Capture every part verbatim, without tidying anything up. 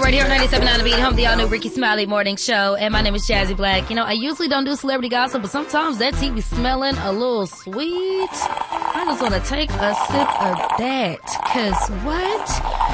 right here on ninety-seven point nine The Beat, home of the all-new Ricky Smiley Morning Show. And my name is Jazzy Black. You know, I usually don't do celebrity gossip, but sometimes that tea be smelling a little sweet. I just want to take a sip of that. Cause what?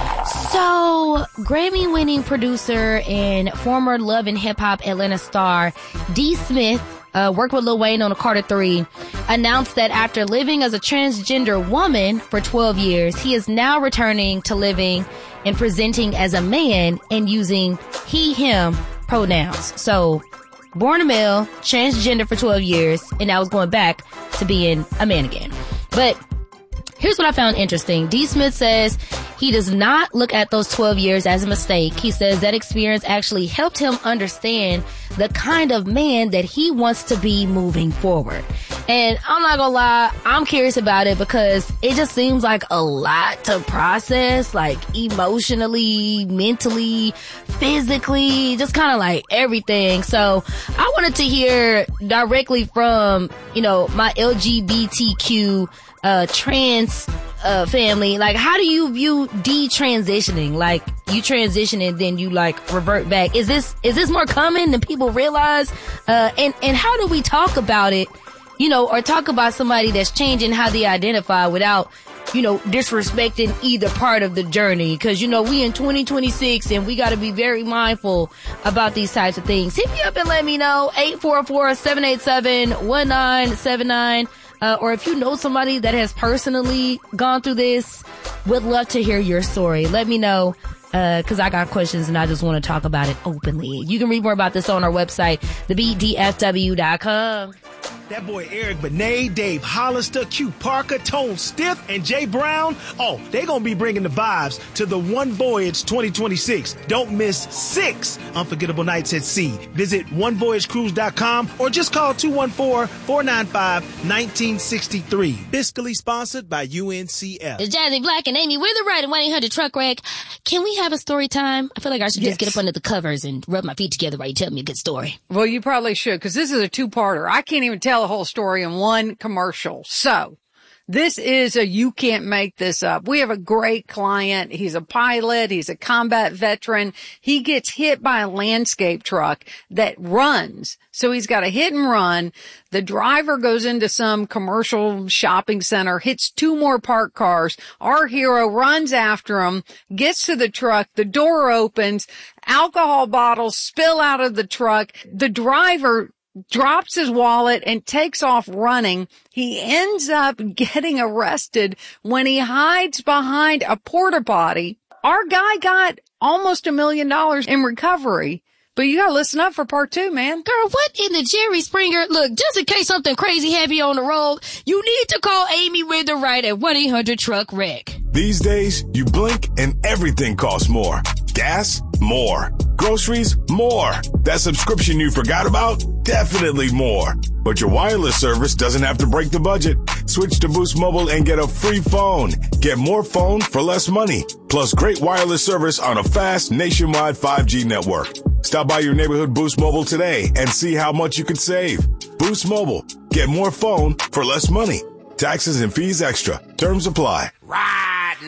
So, Grammy-winning producer and former Love and Hip Hop Atlanta star D. Smith, uh, worked with Lil Wayne on the Carter three, announced that after living as a transgender woman for twelve years, he is now returning to living and presenting as a man and using he, him pronouns. So, born a male, transgender for twelve years, and now is going back to being a man again. But here's what I found interesting. D. Smith says he does not look at those twelve years as a mistake. He says that experience actually helped him understand the kind of man that he wants to be moving forward. And I'm not gonna lie, I'm curious about it because it just seems like a lot to process, like emotionally, mentally, physically, just kind of like everything. So I wanted to hear directly from, you know, my L G B T Q uh trans uh family. Like, how do you view detransitioning? Like, you transition and then you like revert back. Is this is this more common than people realize? Uh and and how do we talk about it, you know, or talk about somebody that's changing how they identify without, you know, disrespecting either part of the journey? Because, you know, we in twenty twenty-six and we got to be very mindful about these types of things. Hit me up and let me know. eight four four, seven eight seven, one nine seven nine. Uh, or if you know somebody that has personally gone through this, would love to hear your story. Let me know, uh, cause I got questions and I just want to talk about it openly. You can read more about this on our website, the beat d f w dot com. That boy Eric Benet, Dave Hollister, Q Parker, Tone Stiff, and Jay Brown, oh, they gonna be bringing the vibes to the One Voyage twenty twenty-six. Don't miss six unforgettable nights at sea. Visit one voyage cruise dot com or just call two one four, four nine five, one nine six three. Fiscally sponsored by U N C F. It's Jazzy Black and Amy with the right at one eight hundred truck wreck. Can we have a story time? I feel like I should just yes. get up under the covers and rub my feet together while you tell me a good story. Well, you probably should, because this is a two-parter. I can't even tell the whole story in one commercial. So this is a you can't make this up. We have a great client. He's a pilot. He's a combat veteran. He gets hit by a landscape truck that runs. So he's got a hit and run. The driver goes into some commercial shopping center, hits two more parked cars. Our hero runs after him, gets to the truck. The door opens. Alcohol bottles spill out of the truck. The driver drops his wallet and takes off running. He ends up getting arrested when he hides behind a porta potty. Our guy got almost a million dollars in recovery. But you gotta listen up for part two, man. Girl, what in the Jerry Springer? Look, just in case something crazy happy on the road, you need to call Amy with the right at one eight hundred truck wreck. These days, you blink and everything costs more. Gas? More. Groceries? More. That subscription you forgot about? Definitely more. But your wireless service doesn't have to break the budget. Switch to Boost Mobile and get a free phone. Get more phone for less money. Plus great wireless service on a fast nationwide five G network. Stop by your neighborhood Boost Mobile today and see how much you could save. Boost Mobile. Get more phone for less money. Taxes and fees extra. Terms apply. Right.